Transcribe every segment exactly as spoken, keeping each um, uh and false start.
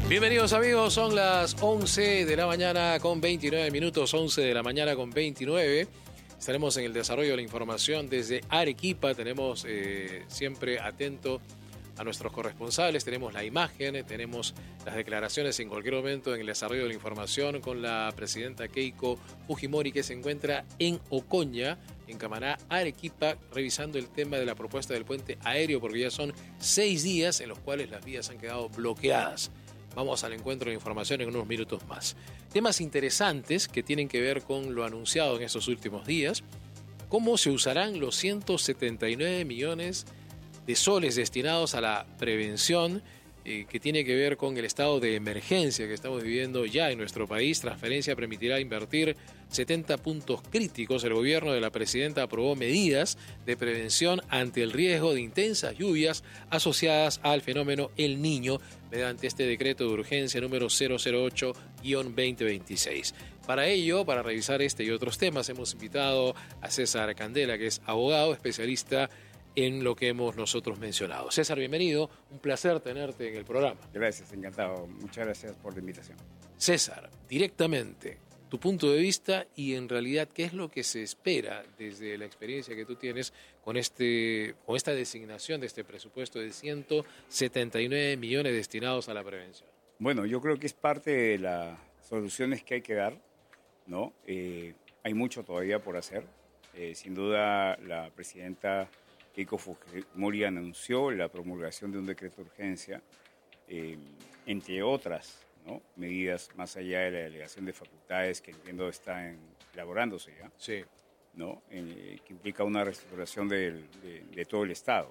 Bienvenidos amigos, son las once de la mañana con veintinueve minutos, once de la mañana con veintinueve. Estaremos en el desarrollo de la información desde Arequipa. Tenemos eh, siempre atento a nuestros corresponsales, tenemos la imagen, tenemos las declaraciones en cualquier momento en el desarrollo de la información con la presidenta Keiko Fujimori, que se encuentra en Ocoña, en Camaná, Arequipa, revisando el tema de la propuesta del puente aéreo, porque ya son seis días en los cuales las vías han quedado bloqueadas. Vamos al encuentro de información en unos minutos más. Temas interesantes que tienen que ver con lo anunciado en estos últimos días. ¿Cómo se usarán los ciento setenta y nueve millones de soles destinados a la prevención, eh, que tiene que ver con el estado de emergencia que estamos viviendo ya en nuestro país? Transferencia permitirá invertir setenta puntos críticos. El gobierno de la presidenta aprobó medidas de prevención ante el riesgo de intensas lluvias asociadas al fenómeno El Niño mediante este decreto de urgencia número cero cero ocho guión veinte veintiséis. Para ello, para revisar este y otros temas, hemos invitado a César Candela, que es abogado especialista en lo que hemos nosotros mencionado. César, bienvenido. Un placer tenerte en el programa. Gracias, encantado. Muchas gracias por la invitación. César, directamente, tu punto de vista y en realidad qué es lo que se espera desde la experiencia que tú tienes con, este, con esta designación de este presupuesto de ciento setenta y nueve millones destinados a la prevención. Bueno, yo creo que es parte de las soluciones que hay que dar, ¿no? Eh, hay mucho todavía por hacer. Eh, sin duda, la presidenta Keiko Fujimori anunció la promulgación de un decreto de urgencia, eh, entre otras, ¿no?, medidas más allá de la delegación de facultades que entiendo está en, elaborándose ya, sí, ¿no?, eh, que implica una reestructuración del, de, de todo el Estado.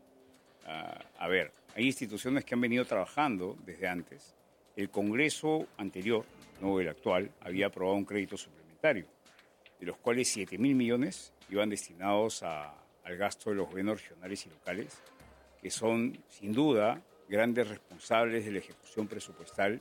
Uh, a ver, hay instituciones que han venido trabajando desde antes. El Congreso anterior, no el actual, había aprobado un crédito suplementario, de los cuales siete mil millones iban destinados a al gasto de los gobiernos regionales y locales, que son, sin duda, grandes responsables de la ejecución presupuestal,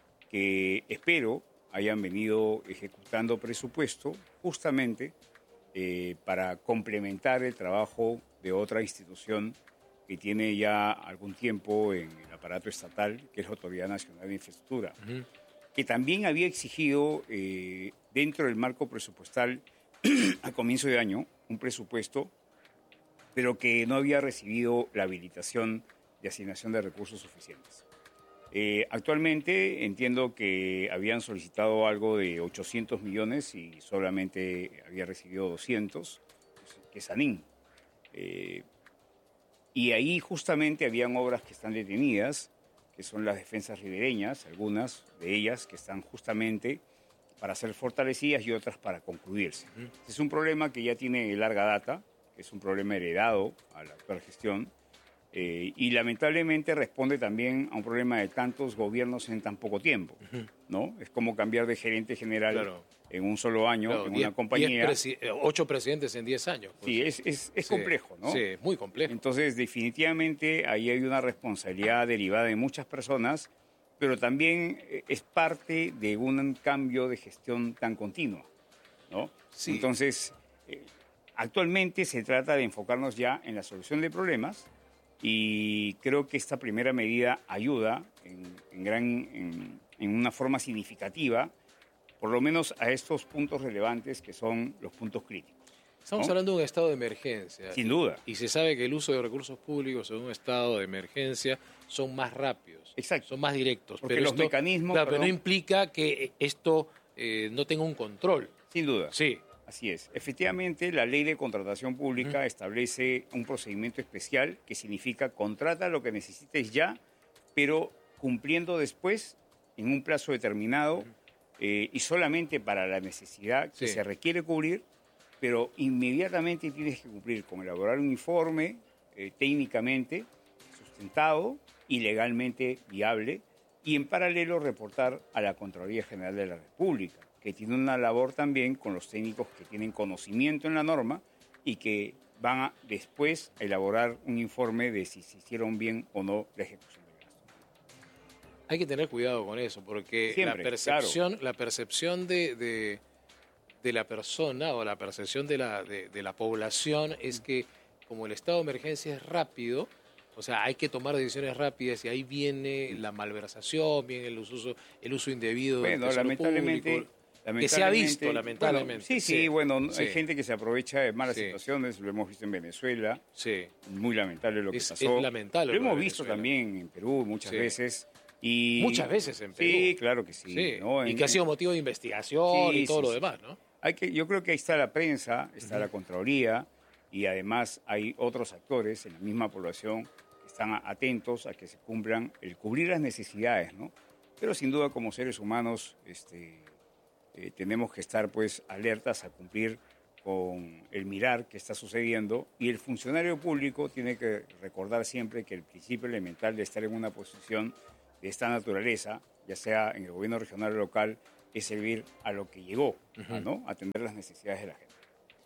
que espero hayan venido ejecutando presupuesto justamente eh, para complementar el trabajo de otra institución que tiene ya algún tiempo en el aparato estatal, que es la Autoridad Nacional de Infraestructura, uh-huh. que también había exigido, eh, dentro del marco presupuestal, a comienzo de año, un presupuesto, pero que no había recibido la habilitación de asignación de recursos suficientes. Eh, actualmente entiendo que habían solicitado algo de ochocientos millones y solamente había recibido doscientos, que es ANIN. Eh, y ahí justamente habían obras que están detenidas, que son las defensas ribereñas, algunas de ellas que están justamente para ser fortalecidas y otras para concluirse. Uh-huh. Es un problema que ya tiene larga data, que es un problema heredado a la actual gestión, eh, y lamentablemente responde también a un problema de tantos gobiernos en tan poco tiempo, ¿no? Es como cambiar de gerente general claro. en un solo año, claro, en diez, una compañía. Presi- ocho presidentes en diez años. Pues. Sí, es, es, es sí, complejo, ¿no? Sí, muy complejo. Entonces, definitivamente, ahí hay una responsabilidad derivada de muchas personas, pero también es parte de un cambio de gestión tan continua, ¿no? Sí. Entonces, eh, actualmente se trata de enfocarnos ya en la solución de problemas y creo que esta primera medida ayuda en, en, gran, en, en una forma significativa, por lo menos a estos puntos relevantes que son los puntos críticos. Estamos ¿no? hablando de un estado de emergencia. Sin duda. Y, y se sabe que el uso de recursos públicos en un estado de emergencia son más rápidos, exacto, son más directos. Porque pero los esto, mecanismos... Claro, pero no implica que esto eh, no tenga un control. Sin duda. Sí. Así es. Efectivamente, la ley de contratación pública uh-huh. establece un procedimiento especial que significa contrata lo que necesites ya, pero cumpliendo después en un plazo determinado uh-huh. eh, y solamente para la necesidad que sí. se requiere cubrir, pero inmediatamente tienes que cumplir con elaborar un informe eh, técnicamente sustentado y legalmente viable y en paralelo reportar a la Contraloría General de la República, que tiene una labor también con los técnicos que tienen conocimiento en la norma y que van a después a elaborar un informe de si se hicieron bien o no la ejecución del gasto. Hay que tener cuidado con eso, porque Siempre, la percepción, claro. la percepción de, de, de la persona o la percepción de la, de, de la población es que como el estado de emergencia es rápido, O sea, hay que tomar decisiones rápidas y ahí viene la malversación, viene el uso, el uso indebido bueno, del tesoro lamentablemente, público, lamentablemente, que se ha visto, lamentablemente. Bueno, sí, sí, bueno, sí, hay gente que se aprovecha de malas sí, situaciones, lo hemos visto en Venezuela, sí. muy lamentable lo que Es, pasó. es lamentable. Lo Lo de hemos visto Venezuela. también en Perú muchas Sí. veces. Y, Muchas veces en Perú. Sí, claro que sí. Sí, ¿no? y En- que ha sido en- motivo de investigación Sí, y todo sí, lo sí. demás, ¿no? Hay que, yo creo que ahí está la prensa, está Ujú. la Contraloría y además hay otros actores en la misma población que están a- atentos a que se cumplan, el cubrir las necesidades, ¿no? Pero sin duda como seres humanos este, eh, tenemos que estar pues alertas a cumplir con el mirar que está sucediendo y el funcionario público tiene que recordar siempre que el principio elemental de estar en una posición de esta naturaleza, ya sea en el gobierno regional o local, es servir a lo que llegó, Ujú. a, ¿no? Atender las necesidades de la gente.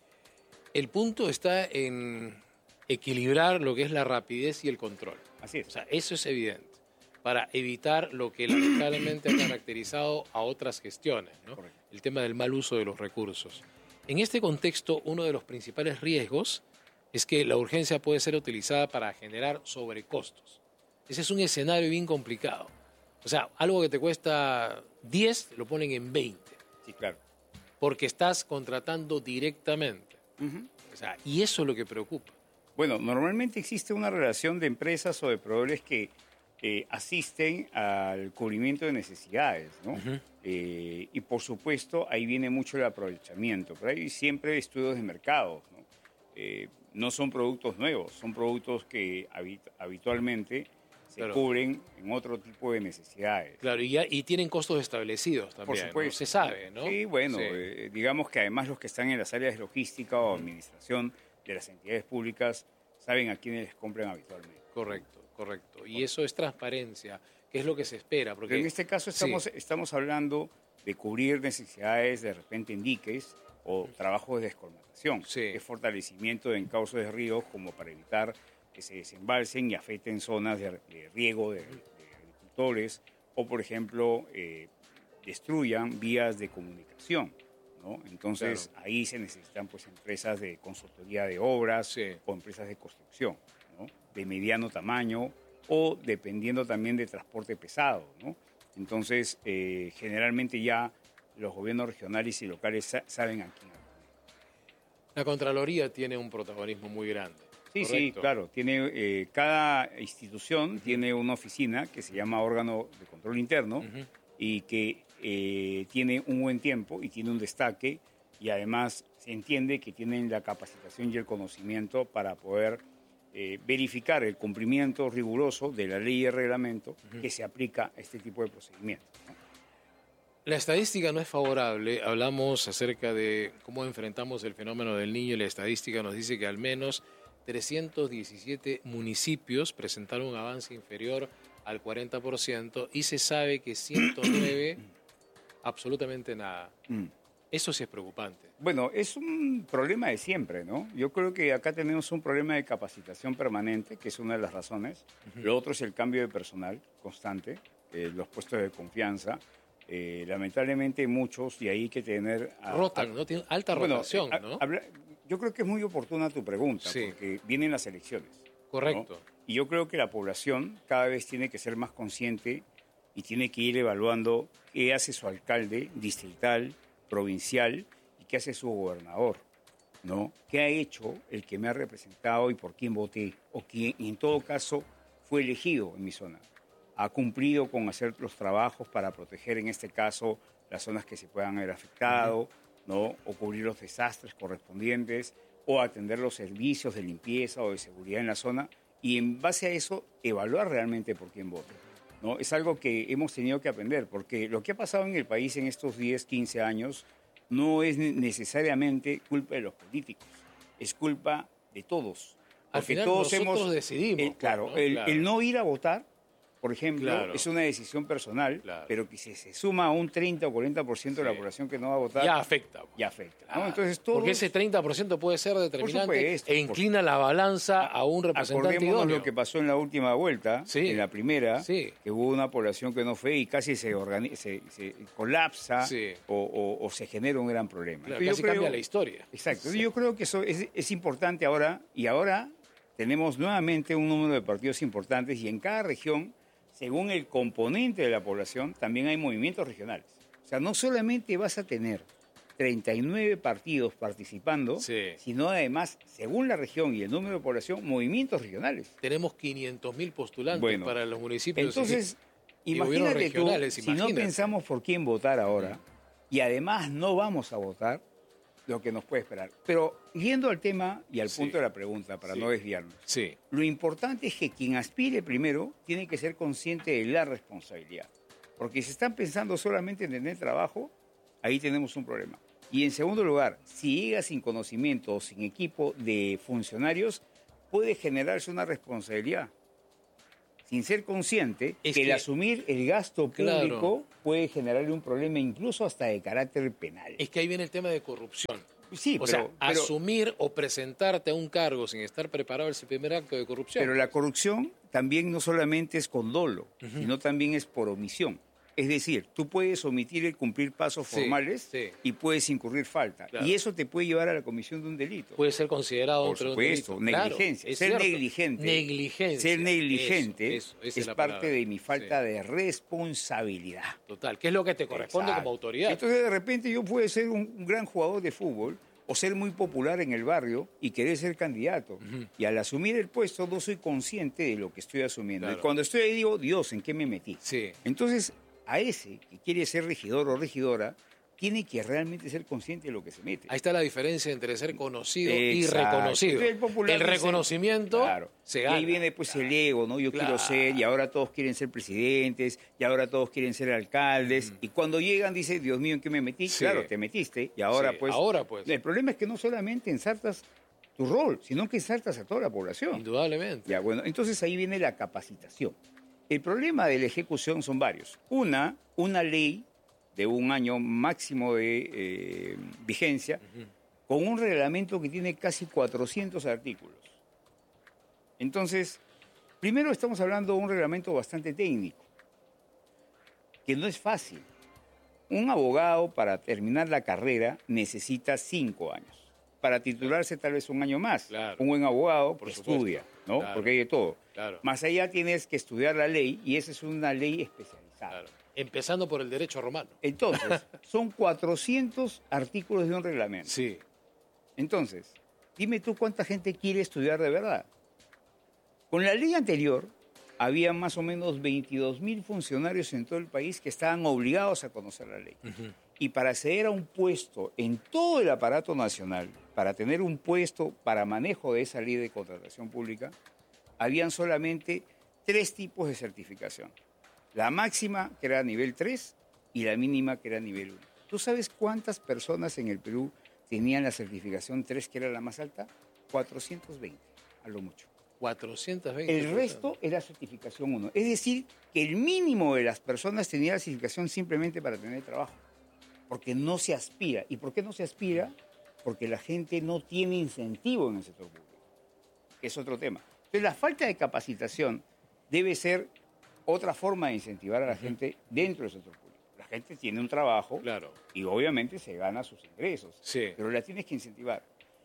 El punto está en equilibrar lo que es la rapidez y el control. Así es. O sea, eso es evidente, para evitar lo que lamentablemente ha caracterizado a otras gestiones, ¿no? Correcto. El tema del mal uso de los recursos. En este contexto, uno de los principales riesgos es que la urgencia puede ser utilizada para generar sobrecostos. Ese es un escenario bien complicado. O sea, algo que te cuesta diez, lo ponen en veinte, Sí, claro. porque estás contratando directamente. Ujú. O sea, y eso es lo que preocupa. Bueno, normalmente existe una relación de empresas o de proveedores que eh, asisten al cubrimiento de necesidades, ¿no? Ujú. Eh, y por supuesto, ahí viene mucho el aprovechamiento, pero hay siempre estudios de mercado, ¿no? Eh, no son productos nuevos, son productos que habit- habitualmente se Claro. cubren en otro tipo de necesidades. Claro, y, ya, y tienen costos establecidos también, Por ¿no? supuesto. Se sabe, ¿no? Sí, bueno, Sí. eh, digamos que además los que están en las áreas de logística o administración de las entidades públicas saben a quiénes les compran habitualmente. Correcto, correcto. Y eso es transparencia, que es lo que se espera. Porque Pero en este caso estamos, Sí. estamos hablando de cubrir necesidades de repente en diques o trabajos de descolmatación, Sí. que es fortalecimiento de encauces de ríos como para evitar que se desembalsen y afecten zonas de, de riego de, de agricultores o, por ejemplo, eh, destruyan vías de comunicación, ¿no? Entonces, Claro. ahí se necesitan pues empresas de consultoría de obras Sí. o empresas de construcción, ¿no? De mediano tamaño o dependiendo también de transporte pesado, ¿no? Entonces, eh, generalmente ya los gobiernos regionales y locales sa- saben a quién acudir. La Contraloría tiene un protagonismo muy grande. Sí, sí, ¿correcto? claro. Tiene, eh, cada institución tiene una oficina que se llama órgano de control interno Ujú. y que eh, tiene un buen tiempo y tiene un destaque y además se entiende que tienen la capacitación y el conocimiento para poder eh, verificar el cumplimiento riguroso de la ley y el reglamento Ujú. que se aplica a este tipo de procedimientos, ¿no? La estadística no es favorable. Hablamos acerca de cómo enfrentamos el fenómeno del niño y la estadística nos dice que al menos trescientos diecisiete municipios presentaron un avance inferior al cuarenta por ciento y se sabe que ciento nueve absolutamente nada. Mm. Eso sí es preocupante. Bueno, es un problema de siempre, ¿no? Yo creo que acá tenemos un problema de capacitación permanente, que es una de las razones. Ujú. Lo otro es el cambio de personal constante, eh, los puestos de confianza. Eh, lamentablemente muchos, y ahí hay que tener... a- Rotan, a- ¿no? Tiene alta Bueno, rotación, eh, a- ¿no? habla- yo creo que es muy oportuna tu pregunta, Sí. porque vienen las elecciones. ¿no? Correcto. Y yo creo que la población cada vez tiene que ser más consciente y tiene que ir evaluando qué hace su alcalde distrital, provincial y qué hace su gobernador, ¿no? ¿Qué ha hecho el que me ha representado y por quién voté? O quién, y en todo caso, fue elegido en mi zona. Ha cumplido con hacer los trabajos para proteger, en este caso, las zonas que se puedan haber afectado, ¿no? O cubrir los desastres correspondientes, o atender los servicios de limpieza o de seguridad en la zona, y en base a eso, evaluar realmente por quién voto, ¿no? Es algo que hemos tenido que aprender, porque lo que ha pasado en el país en estos diez, quince años no es necesariamente culpa de los políticos, es culpa de todos. Al Porque final todos nosotros hemos, decidimos. eh, claro, ¿no? el, Claro. el no ir a votar, por ejemplo, Claro. es una decisión personal, Claro. pero que si se suma a un treinta o cuarenta por ciento de la Sí. población que no va a votar, Ya afecta. ya afecta, ¿no? Claro. Entonces todos... Porque ese treinta por ciento puede ser determinante supuesto, e inclina la balanza a un representante Acordémonos idóneo. lo que pasó en la última vuelta, Sí. en la primera, Sí. que hubo una población que no fue y casi se, organi- se, se colapsa Sí. o, o- o se genera un gran problema. Claro, Entonces, casi yo creo- cambia la historia. Exacto. Sí. Yo creo que eso es, es importante ahora, y ahora tenemos nuevamente un número de partidos importantes y en cada región, según el componente de la población, también hay movimientos regionales. O sea, no solamente vas a tener treinta y nueve partidos participando, sí. sino además, según la región y el número de población, movimientos regionales. Tenemos quinientos mil postulantes bueno, para los municipios. Entonces, y, y imagínate tú, regionales, si imagínate. no pensamos por quién votar ahora, mm. y además no vamos a votar, lo que nos puede esperar. Pero yendo al tema y al sí. punto de la pregunta, para sí. no desviarnos, sí. lo importante es que quien aspire primero tiene que ser consciente de la responsabilidad. Porque si están pensando solamente en tener trabajo, ahí tenemos un problema. Y en segundo lugar, si llega sin conocimiento o sin equipo de funcionarios, puede generarse una responsabilidad. Sin ser consciente es que, que el asumir el gasto público claro. puede generarle un problema incluso hasta de carácter penal. Es que ahí viene el tema de corrupción. Sí, o pero, sea, pero, asumir o presentarte a un cargo sin estar preparado es el primer acto de corrupción. Pero la corrupción también no solamente es con dolo, uh-huh. sino también es por omisión. Es decir, tú puedes omitir el cumplir pasos sí, formales sí. y puedes incurrir falta. Claro. Y eso te puede llevar a la comisión de un delito. Puede ser considerado Por supuesto, un delito. negligencia. Claro, ser cierto. negligente. Negligencia. Ser negligente eso, eso, es, es parte de mi falta sí. de responsabilidad. Total, ¿qué es lo que te corresponde Exacto. como autoridad? Entonces, de repente, yo puedo ser un, un gran jugador de fútbol o ser muy popular en el barrio y querer ser candidato. Uh-huh. Y al asumir el puesto no soy consciente de lo que estoy asumiendo. Claro. Y cuando estoy ahí digo, Dios, ¿en qué me metí? Sí. Entonces, a ese que quiere ser regidor o regidora, tiene que realmente ser consciente de lo que se mete. Ahí está la diferencia entre ser conocido Exacto. y reconocido. El, el reconocimiento claro. se gana. Y ahí viene pues claro. el ego, ¿no? Yo claro. quiero ser, y ahora todos quieren ser presidentes, y ahora todos quieren ser alcaldes. Mm. Y cuando llegan, dice, Dios mío, ¿en qué me metí? Sí. Claro, te metiste, y ahora sí. pues... Ahora pues. El problema es que no solamente ensartas tu rol, sino que ensartas a toda la población. Indudablemente. Ya, bueno, entonces ahí viene la capacitación. El problema de la ejecución son varios. Una, una ley de un año máximo de eh, vigencia, uh-huh. con un reglamento que tiene casi cuatrocientos artículos. Entonces, primero estamos hablando de un reglamento bastante técnico, que no es fácil. Un abogado para terminar la carrera necesita cinco años. Para titularse tal vez un año más. Claro. Un buen abogado Por que supuesto. estudia, ¿no? Claro. Porque hay de todo. Claro. Más allá tienes que estudiar la ley y esa es una ley especializada. Claro. Empezando por el derecho romano. Entonces, son cuatrocientos artículos de un reglamento. Sí. Entonces, dime tú cuánta gente quiere estudiar de verdad. Con la ley anterior, había más o menos veintidós mil funcionarios en todo el país que estaban obligados a conocer la ley. Uh-huh. Y para acceder a un puesto en todo el aparato nacional, para tener un puesto para manejo de esa ley de contratación pública, habían solamente tres tipos de certificación. La máxima, que era nivel tres, y la mínima, que era nivel uno. ¿Tú sabes cuántas personas en el Perú tenían la certificación tres, que era la más alta? cuatrocientos veinte, a lo mucho. cuatrocientos veinte. El resto era certificación uno. Es decir, que el mínimo de las personas tenía la certificación simplemente para tener trabajo. Porque no se aspira. ¿Y por qué no se aspira? Porque la gente no tiene incentivo en el sector público. Que es otro tema. Entonces, la falta de capacitación debe ser otra forma de incentivar a la uh-huh. gente dentro del sector público. La gente tiene un trabajo claro. y obviamente se gana sus ingresos, sí. pero la tienes que incentivar.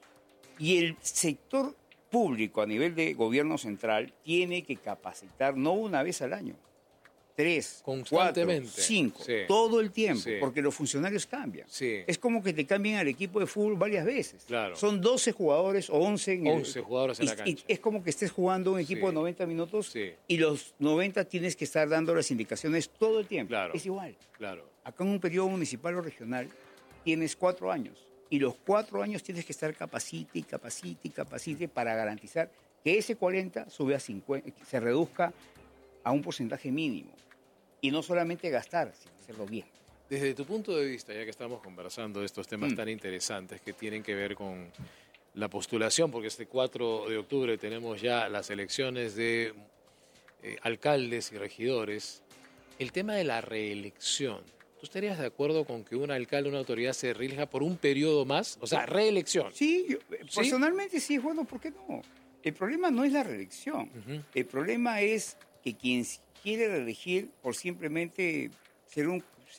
Y el sector público a nivel de gobierno central tiene que capacitar no una vez al año, tres, constantemente, cuatro, cinco, sí. todo el tiempo, sí. porque los funcionarios cambian. Sí. Es como que te cambian al equipo de fútbol varias veces. Claro. Son doce jugadores o once. En once el, jugadores en y, la cancha. Y es como que estés jugando un equipo sí. de noventa minutos sí. y los noventa tienes que estar dando las indicaciones todo el tiempo. Claro. Es igual. Claro. Acá en un periodo municipal o regional tienes cuatro años y los cuatro años tienes que estar capacite y capacite y capacite para garantizar que ese cuarenta sube a cincuenta, se reduzca a un porcentaje mínimo. Y no solamente gastar, sino hacerlo bien. Desde tu punto de vista, ya que estamos conversando de estos temas mm. tan interesantes que tienen que ver con la postulación, porque este cuatro de octubre tenemos ya las elecciones de eh, alcaldes y regidores, el tema de la reelección. ¿Tú estarías de acuerdo con que un alcalde, una autoridad se reelija por un periodo más? O sea, reelección. Sí, yo, ¿Sí? personalmente sí, bueno, ¿por qué no? El problema no es la reelección. Uh-huh. El problema es que quien quiere reelegir por simplemente ser, un, ser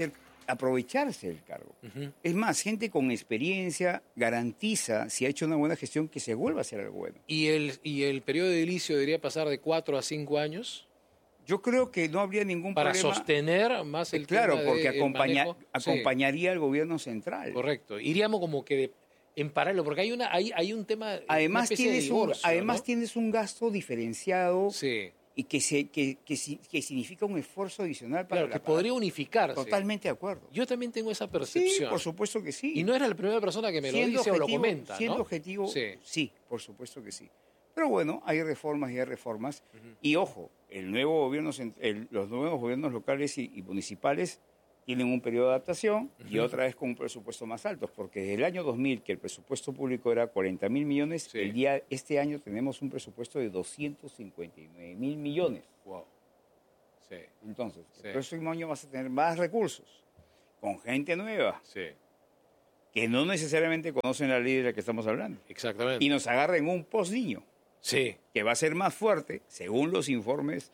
aprovecharse del cargo. Uh-huh. Es más, gente con experiencia garantiza, si ha hecho una buena gestión, que se vuelva a hacer algo bueno. ¿Y el, y el periodo de edilicio debería pasar de cuatro a cinco años? Yo creo que no habría ningún para problema. Para sostener más el claro, tema porque de, acompaña, manejo. acompañaría Sí. al gobierno central. Correcto. Iríamos como que de, en paralelo, porque hay una hay, hay un tema. Además, una tienes, de divorcio, un, además ¿no? tienes un gasto diferenciado sí. y que, se, que, que, que significa un esfuerzo adicional para claro, la que paz. podría unificarse. Totalmente de acuerdo. Yo también tengo esa percepción. Sí, por supuesto que sí. Y no era la primera persona que me siendo lo dice objetivo, o lo comenta, Siendo ¿no? objetivo, sí. sí, por supuesto que sí. Pero bueno, hay reformas y hay reformas. Uh-huh. Y ojo, el nuevo gobierno, el, los nuevos gobiernos locales y, y municipales tienen un periodo de adaptación uh-huh. y otra vez con un presupuesto más alto, porque desde el año dos mil, que el presupuesto público era cuarenta mil millones, sí. el día, este año tenemos un presupuesto de doscientos cincuenta y nueve mil millones. Wow. Sí. Entonces, sí. el próximo año vas a tener más recursos, con gente nueva, sí. que no necesariamente conocen la ley de la que estamos hablando. Exactamente. Y nos agarra en un post-niño. Sí. Que va a ser más fuerte, según los informes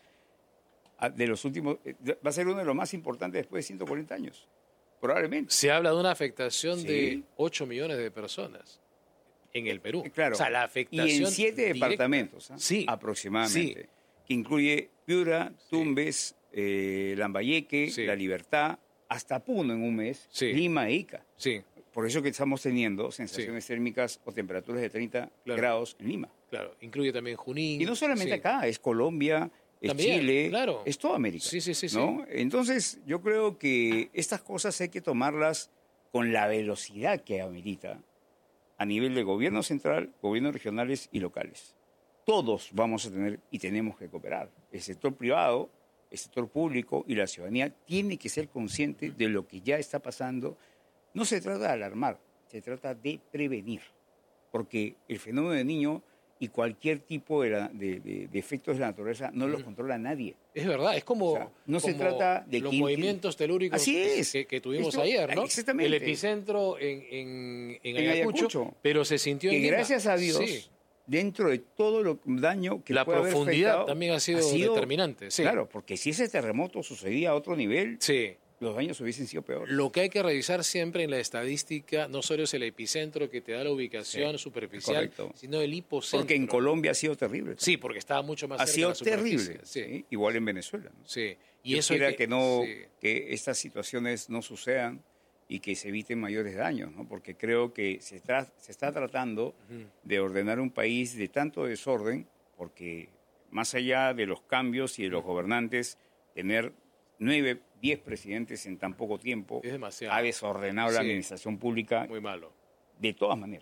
de los últimos, va a ser uno de los más importantes después de ciento cuarenta años, probablemente. Se habla de una afectación sí. de ocho millones de personas en el Perú. Claro. O sea, la afectación y en siete directa. departamentos, ¿eh? sí. aproximadamente, sí. que incluye Piura, Tumbes, sí. eh, Lambayeque, sí. La Libertad, hasta Puno en un mes, sí. Lima e Ica. Sí. Por eso que estamos teniendo sensaciones sí. térmicas o temperaturas de treinta claro. grados en Lima. Claro, incluye también Junín. Y no solamente sí. acá, es Colombia, es también, Chile, claro. es toda América. Sí, sí, sí, ¿no? sí. Entonces, yo creo que estas cosas hay que tomarlas con la velocidad que amerita a nivel de gobierno central, gobiernos regionales y locales. Todos vamos a tener y tenemos que cooperar. El sector privado, el sector público y la ciudadanía tiene que ser consciente de lo que ya está pasando. No se trata de alarmar, se trata de prevenir, porque el fenómeno del niño y cualquier tipo de, la, de, de, de efectos de la naturaleza no los controla nadie. Es verdad, es como, o sea, no como se trata de los quién, movimientos telúricos así es. Que, que tuvimos Esto, ayer, ¿no? Exactamente. El epicentro en, en, en, en Ayacucho, Ayacucho, pero se sintió que en Lima. gracias a Dios, sí. dentro de todo el daño que la puede profundidad haber afectado, también ha sido, ha sido determinante. Sí. Claro, porque si ese terremoto sucedía a otro nivel, sí. los daños hubiesen sido peores. Lo que hay que revisar siempre en la estadística no solo es el epicentro que te da la ubicación sí, superficial, sino el hipocentro. Porque en Colombia ha sido terrible. Sí, porque estaba mucho más ha cerca sido de la superficie. terrible. Sí. Sí. Igual en Venezuela. ¿no? Sí. Y Yo eso quiera que, que, no, sí. que estas situaciones no sucedan y que se eviten mayores daños, ¿no? Porque creo que se, tra se está tratando uh-huh. de ordenar un país de tanto desorden, porque más allá de los cambios y de los gobernantes, tener nueve, diez presidentes en tan poco tiempo es demasiado. Ha desordenado sí. la administración pública. Muy malo. De todas maneras.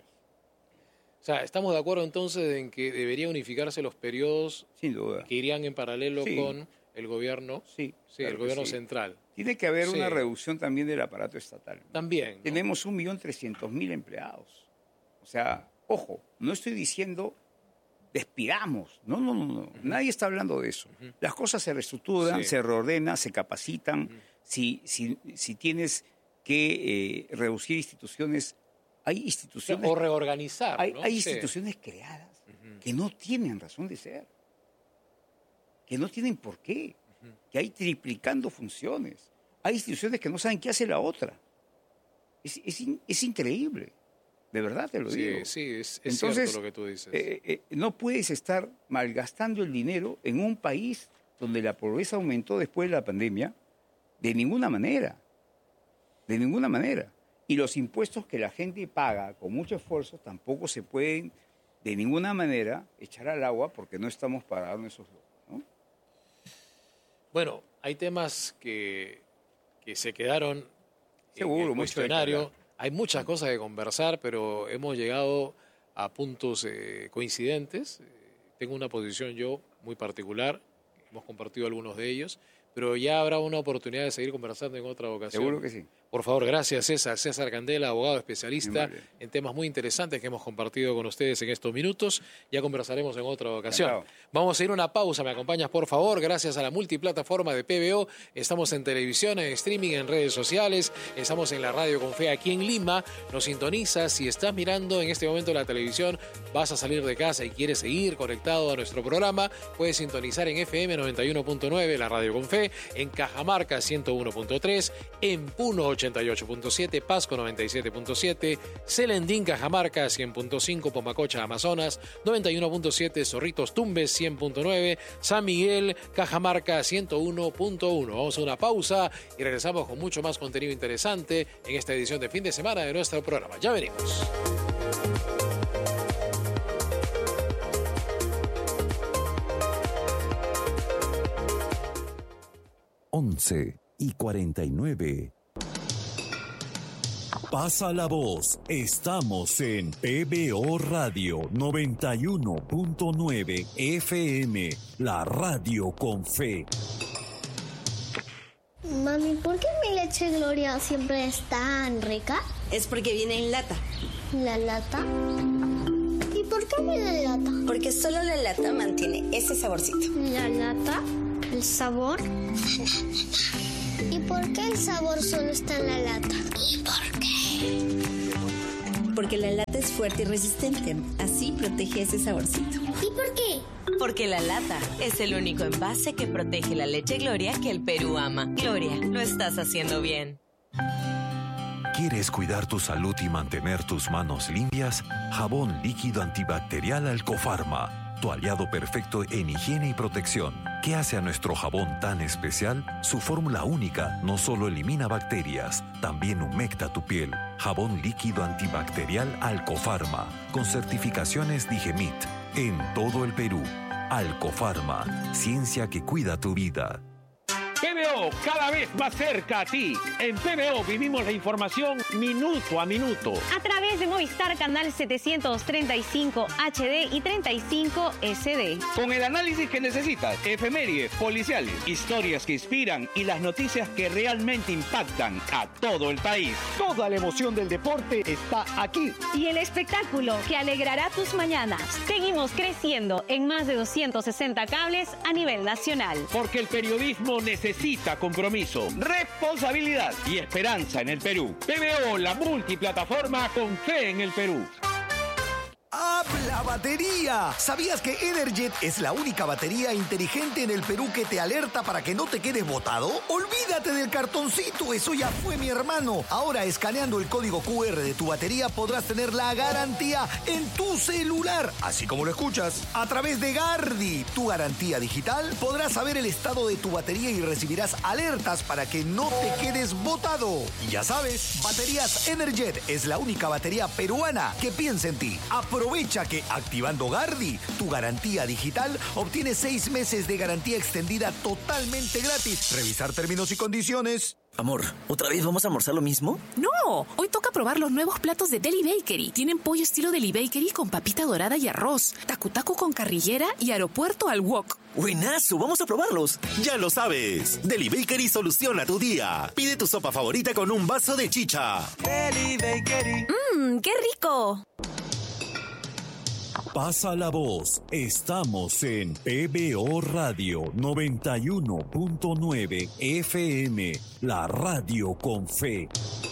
O sea, estamos de acuerdo entonces en que debería unificarse los periodos Sin duda. que irían en paralelo sí. con el gobierno, sí, sí claro el gobierno sí. central. Tiene que haber sí. una reducción también del aparato estatal. ¿no? También. ¿no? Tenemos un millón trescientos mil empleados. O sea, ojo, no estoy diciendo despidamos. No, no, no, no. Uh-huh. Nadie está hablando de eso. Uh-huh. Las cosas se reestructuran, sí. se reordenan, se capacitan. Uh-huh. si, si, si tienes que eh, reducir instituciones, hay instituciones... O reorganizar, Hay, ¿no? hay sí. instituciones creadas uh-huh. que no tienen razón de ser. Que no tienen por qué. Uh-huh. Que hay triplicando funciones. Hay instituciones que no saben qué hace la otra. Es, es, es increíble. De verdad te lo sí, digo. Sí, es, es Entonces, cierto lo que tú dices. Eh, eh, no puedes estar malgastando el dinero en un país donde la pobreza aumentó después de la pandemia. De ninguna manera. De ninguna manera. Y los impuestos que la gente paga con mucho esfuerzo tampoco se pueden de ninguna manera echar al agua porque no estamos para darnos esos lujos, ¿no? Bueno, hay temas que, que se quedaron Seguro, en el cuestionario. Hay muchas cosas que conversar, pero hemos llegado a puntos eh, coincidentes. Tengo una posición yo muy particular, hemos compartido algunos de ellos, pero ya habrá una oportunidad de seguir conversando en otra ocasión. Seguro que sí. Por favor, gracias César. César Candela, abogado especialista en temas muy interesantes que hemos compartido con ustedes en estos minutos. Ya conversaremos en otra ocasión. Encantado. Vamos a ir a una pausa. ¿Me acompañas, por favor? Gracias a la multiplataforma de P B O. Estamos en televisión, en streaming, en redes sociales. Estamos en la Radio Con Fe aquí en Lima. Nos sintonizas. Si estás mirando en este momento la televisión, vas a salir de casa y quieres seguir conectado a nuestro programa, puedes sintonizar en F M noventa y uno punto nueve, la Radio Con Fe, en Cajamarca ciento uno punto tres, en Puno ochenta y ocho punto siete, Pasco noventa y siete punto siete, Celendín, Cajamarca cien punto cinco, Pomacocha, Amazonas noventa y uno punto siete, Zorritos, Tumbes cien punto nueve, San Miguel, Cajamarca ciento uno punto uno. Vamos a una pausa y regresamos con mucho más contenido interesante en esta edición de fin de semana de nuestro programa. Ya venimos. once y cuarenta y nueve. Pasa la voz. Estamos en P B O Radio noventa y uno punto nueve F M, la radio con fe. Mami, ¿por qué mi leche Gloria siempre es tan rica? Es porque viene en lata. ¿La lata? ¿Y por qué viene en lata? Porque solo la lata mantiene ese saborcito. ¿La lata? ¿El sabor? ¿Y por qué el sabor solo está en la lata? ¿Y por qué? Porque la lata es fuerte y resistente. Así protege ese saborcito. ¿Y por qué? Porque la lata es el único envase que protege la leche Gloria que el Perú ama. Gloria, lo estás haciendo bien. ¿Quieres cuidar tu salud y mantener tus manos limpias? Jabón líquido antibacterial Alcofarma, tu aliado perfecto en higiene y protección. ¿Qué hace a nuestro jabón tan especial? Su fórmula única no solo elimina bacterias, también humecta tu piel. Jabón líquido antibacterial Alcofarma, con certificaciones Digemit, en todo el Perú. Alcofarma, ciencia que cuida tu vida. P B O, cada vez más cerca a ti. En P B O vivimos la información minuto a minuto. A través de Movistar Canal setecientos treinta y cinco H D y treinta y cinco S D. Con el análisis que necesitas, efemérides, policiales, historias que inspiran y las noticias que realmente impactan a todo el país. Toda la emoción del deporte está aquí. Y el espectáculo que alegrará tus mañanas. Seguimos creciendo en más de doscientos sesenta cables a nivel nacional. Porque el periodismo necesita Necesita compromiso, responsabilidad y esperanza en el Perú. P B O, la multiplataforma con fe en el Perú. ¡Habla batería! ¿Sabías que Energet es la única batería inteligente en el Perú que te alerta para que no te quedes botado? ¡Olvídate del cartoncito! Eso ya fue, mi hermano. Ahora, escaneando el código Q R de tu batería, podrás tener la garantía en tu celular. Así como lo escuchas. A través de Gardi, tu garantía digital, podrás saber el estado de tu batería y recibirás alertas para que no te quedes botado. Y ya sabes, Baterías Energet es la única batería peruana que piensa en ti. Aprovecha que activando Gardi, tu garantía digital, obtienes seis meses de garantía extendida totalmente gratis. Revisar términos y condiciones. Amor, ¿otra vez vamos a almorzar lo mismo? No, hoy toca probar los nuevos platos de Deli Bakery. Tienen pollo estilo Deli Bakery con papita dorada y arroz, tacu tacu con carrillera y aeropuerto al wok. ¡Buenazo! ¡Vamos a probarlos! Ya lo sabes, Deli Bakery soluciona tu día. Pide tu sopa favorita con un vaso de chicha. Deli Bakery. ¡Mmm, qué rico! Pasa la voz. Estamos en P B O Radio noventa y uno punto nueve F M, la radio con fe.